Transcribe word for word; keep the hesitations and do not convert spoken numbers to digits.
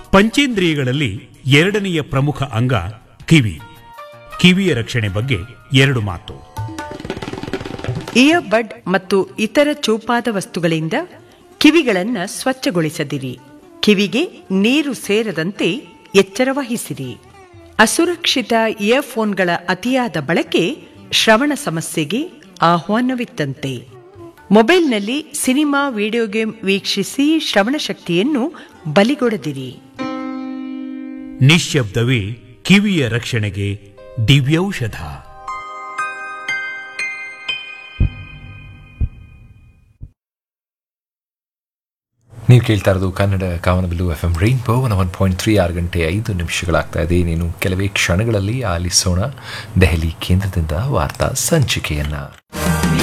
ಪಂಚೇಂದ್ರಿಯಗಳಲ್ಲಿ ಎರಡನೆಯ ಪ್ರಮುಖ ಅಂಗ ಕಿವಿ. ಕಿವಿಯ ರಕ್ಷಣೆ ಬಗ್ಗೆ ಎರಡು ಮಾತು. ಇಯರ್ ಬಡ್ ಮತ್ತು ಇತರ ಚೂಪಾದ ವಸ್ತುಗಳಿಂದ ಕಿವಿಗಳನ್ನು ಸ್ವಚ್ಛಗೊಳಿಸದಿರಿ. ಕಿವಿಗೆ ನೀರು ಸೇರದಂತೆ ಎಚ್ಚರ ವಹಿಸಿರಿ. ಅಸುರಕ್ಷಿತ ಇಯರ್ಫೋನ್ಗಳ ಅತಿಯಾದ ಬಳಕೆ ಶ್ರವಣ ಸಮಸ್ಯೆಗೆ ಆಹ್ವಾನವಿತ್ತಂತೆ. ಮೊಬೈಲ್ನಲ್ಲಿ ಸಿನಿಮಾ, ವಿಡಿಯೋ ಗೇಮ್ ವೀಕ್ಷಿಸಿ ಶ್ರವಣ ಶಕ್ತಿಯನ್ನು ಬಲಿಗೊಡದಿರಿ. ನಿಶ್ಶಬ್ದವೇ ಕಿವಿಯ ರಕ್ಷಣೆಗೆ ದಿವ್ಯೌಷಧ. ನೀವು ಕೇಳ್ತಾ ಇರೋದು ಕನ್ನಡ ಕಾಮನಬಿಲ್ಲು F M rainbow one point three ಆರು ಗಂಟೆ ಐದು ನಿಮಿಷಗಳಾಗ್ತಾ ಇದೆ. ನೀನು ಕೆಲವೇ ಕ್ಷಣಗಳಲ್ಲಿ ಆಲಿಸೋಣ ದೆಹಲಿ ಕೇಂದ್ರದಿಂದ ವಾರ್ತಾ ಸಂಚಿಕೆಯನ್ನ.